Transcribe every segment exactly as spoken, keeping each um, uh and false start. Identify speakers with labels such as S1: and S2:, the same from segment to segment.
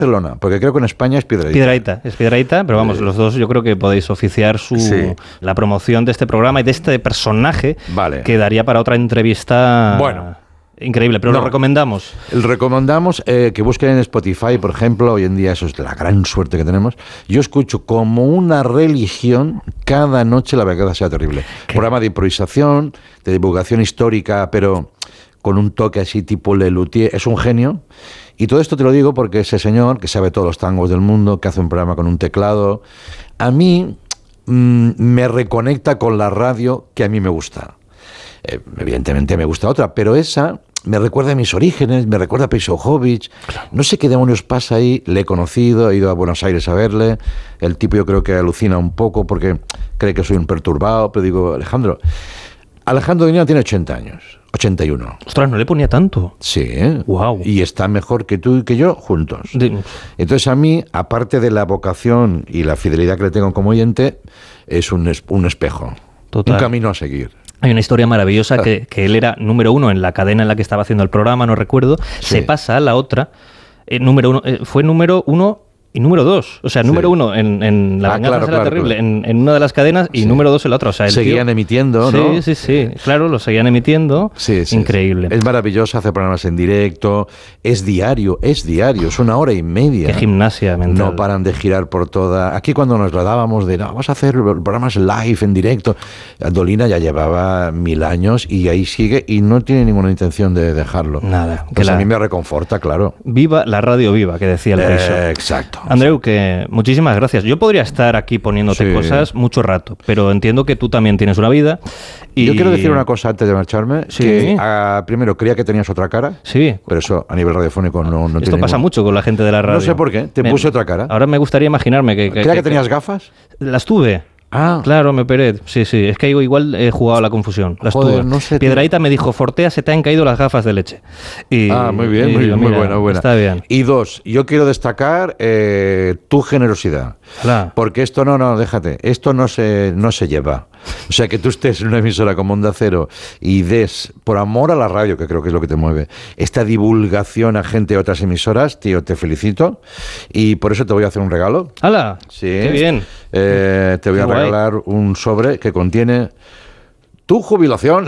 S1: Barcelona, porque creo que en España es Piedrahita.
S2: Piedrahita, es Piedrahita, pero vamos, sí. Los dos yo creo que podéis oficiar su sí. la promoción de este programa y de este personaje vale. que daría para otra entrevista.
S1: Bueno.
S2: Increíble, pero no, lo recomendamos.
S1: El recomendamos eh, que busquen en Spotify, por ejemplo, hoy en día eso es la gran suerte que tenemos. Yo escucho como una religión cada noche La Verdad Sea Terrible. ¿Qué? Programa de improvisación, de divulgación histórica, pero con un toque así tipo Lelutier. Es un genio. Y todo esto te lo digo porque ese señor, que sabe todos los tangos del mundo, que hace un programa con un teclado, a mí mmm, me reconecta con la radio que a mí me gusta. Eh, evidentemente me gusta otra, pero esa me recuerda a mis orígenes, me recuerda a Pejovich. Claro. No sé qué demonios pasa ahí. Le he conocido, he ido a Buenos Aires a verle. El tipo yo creo que alucina un poco porque cree que soy un perturbado, pero digo, Alejandro, Alejandro Dolina tiene ochenta años, ochenta y uno.
S2: Ostras, no le ponía tanto.
S1: Sí, ¿eh?
S2: Wow.
S1: Y está mejor que tú y que yo juntos. De... Entonces a mí, aparte de la vocación y la fidelidad que le tengo como oyente, es un, es, un espejo. Total. Un camino a seguir.
S2: Hay una historia maravillosa que, que él era número uno en la cadena en la que estaba haciendo el programa, no recuerdo, sí. Se pasa a la otra, eh, número uno, eh, fue número uno y número dos, o sea, número sí. uno en, en La ah, Venganza claro, será claro, terrible, claro. En, en una de las cadenas y sí. número dos en la otra. O sea, el
S1: seguían tío, emitiendo, ¿no?
S2: Sí, sí, sí, claro, lo seguían emitiendo, sí, sí, increíble.
S1: Sí. Es maravilloso, hace programas en directo, es diario, es diario, es una hora y media.
S2: Qué gimnasia mental.
S1: No paran de girar por toda... Aquí cuando nos la dábamos de, no, vamos a hacer programas live, en directo, Dolina ya llevaba mil años y ahí sigue y no tiene ninguna intención de dejarlo.
S2: Nada.
S1: Pues
S2: la...
S1: a mí me reconforta, claro.
S2: Viva la radio viva, que decía el Riso.
S1: Eh, exacto.
S2: Andreu, que muchísimas gracias. Yo podría estar aquí poniéndote sí. cosas mucho rato, pero entiendo que tú también tienes una vida. Y...
S1: Yo quiero decir una cosa antes de marcharme, sí. que a, primero creía que tenías otra cara,
S2: sí.
S1: pero eso a nivel radiofónico no, no
S2: Esto pasa ningún... mucho con la gente de la radio.
S1: No sé por qué, te me... puse otra cara.
S2: Ahora me gustaría imaginarme que...
S1: ¿Creía que, que tenías gafas?
S2: Las tuve.
S1: Ah.
S2: Claro, me operé. Sí, sí. Es que igual he jugado a la confusión. Las
S1: Joder,
S2: tuve.
S1: No sé,
S2: Piedrahita me dijo, Fortea, se te han caído las gafas de leche. Y,
S1: ah, muy bien,
S2: y,
S1: muy, bien,
S2: mira,
S1: muy buena, buena.
S2: Está bien.
S1: Y dos, yo quiero destacar eh, tu generosidad.
S2: Hola.
S1: Porque esto no, no, déjate, esto no se, no se lleva. O sea, que tú estés en una emisora como Onda Cero y des, por amor a la radio, que creo que es lo que te mueve, esta divulgación a gente de otras emisoras, tío, te felicito. Y por eso te voy a hacer un regalo.
S2: ¡Hala!
S1: Sí.
S2: ¡Qué bien!
S1: Eh, te voy
S2: Qué
S1: a regalar
S2: guay.
S1: un sobre que contiene... tu jubilación.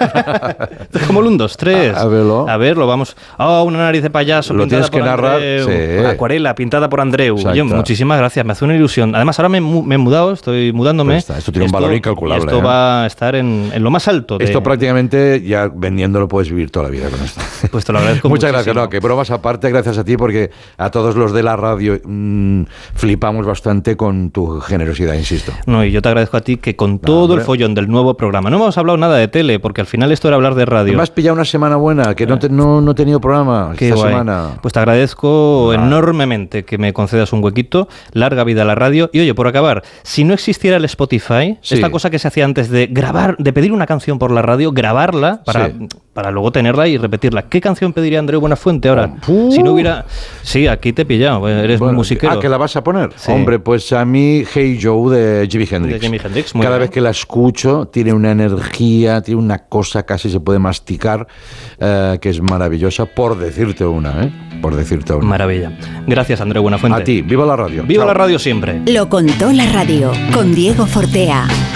S2: Como el un, dos, tres.
S1: A, a verlo.
S2: A verlo, vamos. Oh, una nariz de payaso
S1: lo
S2: pintada
S1: tienes que
S2: por
S1: narrar.
S2: Andreu.
S1: Sí.
S2: Acuarela pintada por Andreu.
S1: Exacto.
S2: Yo, muchísimas gracias, me hace una ilusión. Además, ahora me, me he mudado, estoy mudándome.
S1: Esto, esto tiene esto, un valor incalculable.
S2: Esto
S1: ¿eh?
S2: va a estar en, en lo más alto. De...
S1: Esto prácticamente ya vendiéndolo puedes vivir toda la vida con esto.
S2: Pues te lo agradezco
S1: Muchas
S2: muchísimo.
S1: gracias. No, que bromas aparte, gracias a ti, porque a todos los de la radio mmm, flipamos bastante con tu generosidad, insisto.
S2: No, y yo te agradezco a ti que con todo no, hombre. el follón del nuevo programa, no hemos hablado nada de tele, porque al final esto era hablar de radio.
S1: Me has pillado una semana buena, que no, te, no, no he tenido programa
S2: Qué
S1: esta
S2: guay.
S1: semana.
S2: Pues te agradezco
S1: ah.
S2: enormemente que me concedas un huequito. Larga vida a la radio. Y oye, por acabar, si no existiera el Spotify, sí. esta cosa que se hacía antes de grabar, de pedir una canción por la radio, grabarla para, sí. para luego tenerla y repetirla. ¿Qué canción pediría Andreu Buenafuente ahora?
S1: Uh.
S2: Si no hubiera... Sí, aquí te he pillado, eres
S1: bueno,
S2: muy musiquero.
S1: Ah, ¿que la vas a poner?
S2: Sí.
S1: Hombre, pues a mí Hey Joe de Jimi Hendrix.
S2: De Jimi Hendrix, muy
S1: Cada
S2: bien.
S1: vez que la escucho tiene una energía, tiene una cosa, casi se puede masticar, eh, que es maravillosa, por decirte una, ¿eh? Por decirte una.
S2: Maravilla. Gracias, Andreu Buenafuente.
S1: A ti, viva la radio.
S2: Viva
S1: Chao.
S2: la radio siempre.
S3: Lo contó la radio con Diego Fortea.